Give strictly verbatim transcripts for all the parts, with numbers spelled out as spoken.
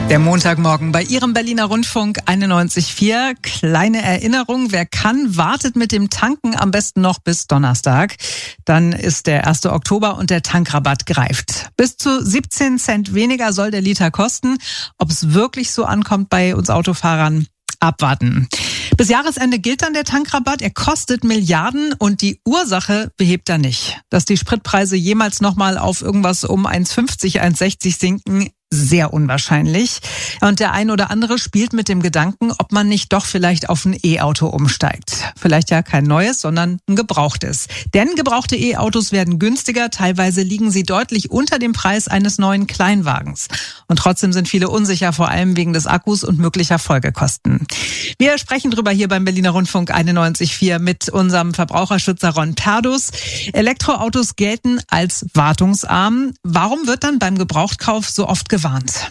Der Montagmorgen bei Ihrem Berliner Rundfunk einundneunzig Komma vier. Kleine Erinnerung, wer kann, wartet mit dem Tanken am besten noch bis Donnerstag. Dann ist der erste Oktober und der Tankrabatt greift. Bis zu siebzehn Cent weniger soll der Liter kosten. Ob es wirklich so ankommt bei uns Autofahrern, abwarten. Bis Jahresende gilt dann der Tankrabatt. Er kostet Milliarden und die Ursache behebt er nicht. Dass die Spritpreise jemals nochmal auf irgendwas um eins fünfzig, eins sechzig sinken, sehr unwahrscheinlich. Und der ein oder andere spielt mit dem Gedanken, ob man nicht doch vielleicht auf ein E-Auto umsteigt. Vielleicht ja kein neues, sondern ein gebrauchtes. Denn gebrauchte E-Autos werden günstiger. Teilweise liegen sie deutlich unter dem Preis eines neuen Kleinwagens. Und trotzdem sind viele unsicher, vor allem wegen des Akkus und möglicher Folgekosten. Wir sprechen drüber hier beim Berliner Rundfunk einundneunzig Komma vier mit unserem Verbraucherschützer Ron Perdus. Elektroautos gelten als wartungsarm. Warum wird dann beim Gebrauchtkauf so oft gewarnt?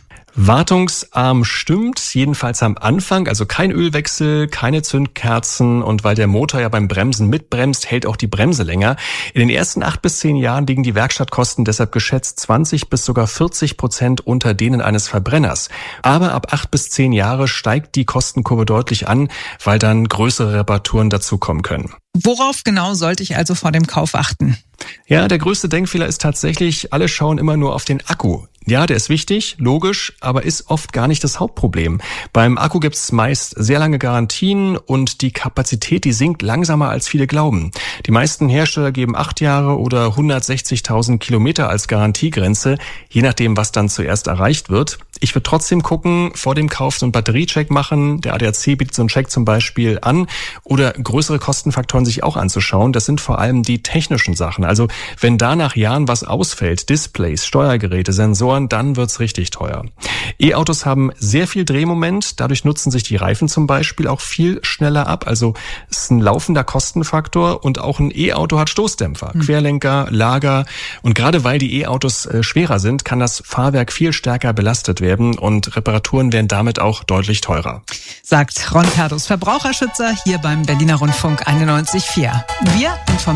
Wartungsarm stimmt, jedenfalls am Anfang, also kein Ölwechsel, keine Zündkerzen und weil der Motor ja beim Bremsen mitbremst, hält auch die Bremse länger. In den ersten acht bis zehn Jahren liegen die Werkstattkosten deshalb geschätzt zwanzig bis sogar vierzig Prozent unter denen eines Verbrenners. Aber ab acht bis zehn Jahre steigt die Kostenkurve deutlich an, weil dann größere Reparaturen dazukommen können. Worauf genau sollte ich also vor dem Kauf achten? Ja, der größte Denkfehler ist tatsächlich, alle schauen immer nur auf den Akku. Ja, der ist wichtig, logisch, aber ist oft gar nicht das Hauptproblem. Beim Akku gibt's meist sehr lange Garantien und die Kapazität, die sinkt langsamer als viele glauben. Die meisten Hersteller geben acht Jahre oder hundertsechzigtausend Kilometer als Garantiegrenze, je nachdem, was dann zuerst erreicht wird. Ich würde trotzdem gucken, vor dem Kauf so einen Batteriecheck machen. Der A D A C bietet so einen Check zum Beispiel an oder größere Kostenfaktoren sich auch anzuschauen. Das sind vor allem die technischen Sachen. Also wenn da nach Jahren was ausfällt, Displays, Steuergeräte, Sensoren, dann wird's richtig teuer. E-Autos haben sehr viel Drehmoment. Dadurch nutzen sich die Reifen zum Beispiel auch viel schneller ab. Also es ist ein laufender Kostenfaktor und auch ein E-Auto hat Stoßdämpfer, mhm. Querlenker, Lager. Und gerade weil die E-Autos äh, schwerer sind, kann das Fahrwerk viel stärker belastet werden. Und Reparaturen werden damit auch deutlich teurer. Sagt Ron Perdus, Verbraucherschützer hier beim Berliner Rundfunk einundneunzig Komma vier. Wir informieren